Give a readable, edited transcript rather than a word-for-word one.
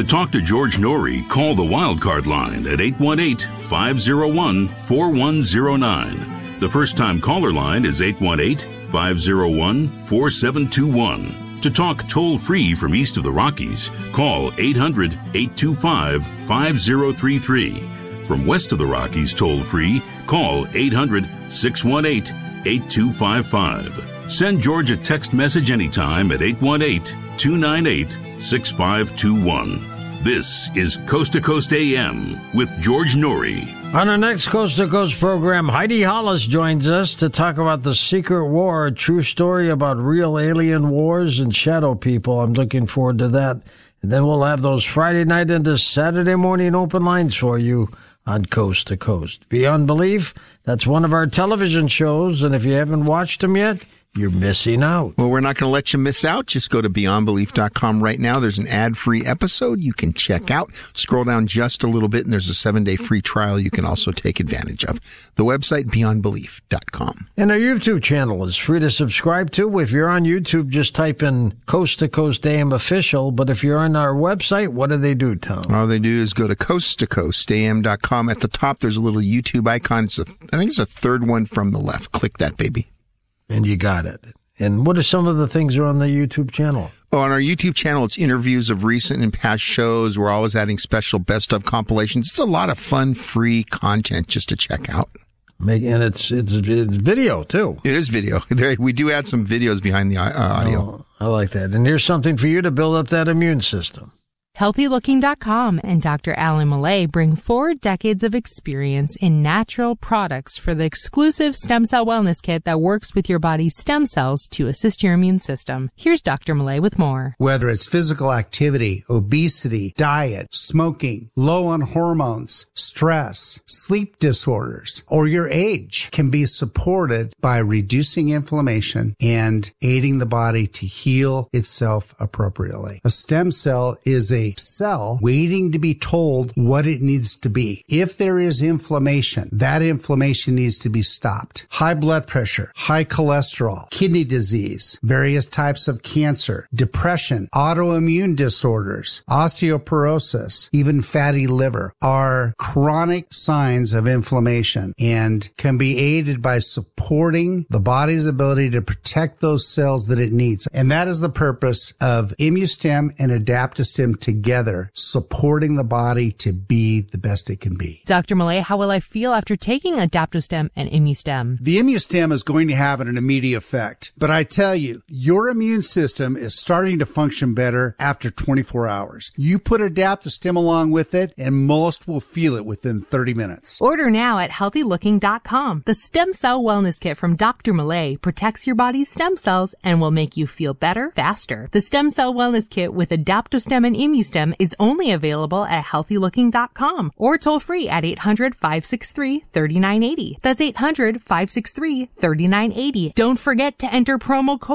To talk to George Norrie, call the Wildcard line at 818-501-4109. The first-time caller line is 818-501-4721. To talk toll-free from east of the Rockies, call 800-825-5033. From west of the Rockies toll-free, call 800-618-8255. Send George a text message anytime at 818-298-6521. This is Coast to Coast AM with George Norrie. On our next Coast to Coast program, Heidi Hollis joins us to talk about The Secret War, a true story about real alien wars and shadow people. I'm looking forward to that. And then we'll have those Friday night into Saturday morning open lines for you on Coast to Coast. Beyond Belief, that's one of our television shows, and if you haven't watched them yet, you're missing out. Well, we're not going to let you miss out. Just go to beyondbelief.com right now. There's an ad-free episode you can check out. Scroll down just a little bit, and there's a 7-day free trial you can also take advantage of. The website, beyondbelief.com. And our YouTube channel is free to subscribe to. If you're on YouTube, just type in Coast to Coast AM Official. But if you're on our website, what do they do, Tom? All they do is go to coasttocoastam.com. At the top, there's a little YouTube icon. I think it's the third one from the left. Click that, baby. And you got it. And what are some of the things that are on the YouTube channel? Oh, on our YouTube channel, it's interviews of recent and past shows. We're always adding special best of compilations. It's a lot of fun, free content just to check out. And it's video, too. It is video. We do add some videos behind the audio. Oh, I like that. And here's something for you to build up that immune system. HealthyLooking.com and Dr. Alan Millay bring 4 decades of experience in natural products for the exclusive stem cell wellness kit that works with your body's stem cells to assist your immune system. Here's Dr. Millay with more. Whether it's physical activity, obesity, diet, smoking, low on hormones, stress, sleep disorders, or your age can be supported by reducing inflammation and aiding the body to heal itself appropriately. A stem cell is a cell waiting to be told what it needs to be. If there is inflammation, that inflammation needs to be stopped. High blood pressure, high cholesterol, kidney disease, various types of cancer, depression, autoimmune disorders, osteoporosis, even fatty liver are chronic signs of inflammation and can be aided by supporting the body's ability to protect those cells that it needs. And that is the purpose of ImmuStem and Adaptostem together, supporting the body to be the best it can be. Dr. Millay, how will I feel after taking Adaptostem and ImmuStem? The ImmuStem is going to have an immediate effect, but I tell you, your immune system is starting to function better after 24 hours. You put Adaptostem along with it, and most will feel it within 30 minutes. Order now at HealthyLooking.com. The Stem Cell Wellness Kit from Dr. Millay protects your body's stem cells and will make you feel better faster. The Stem Cell Wellness Kit with Adaptostem and ImmuStem is only available at HealthyLooking.com or toll free at 800-563-3980. That's 800-563-3980. Don't forget to enter promo code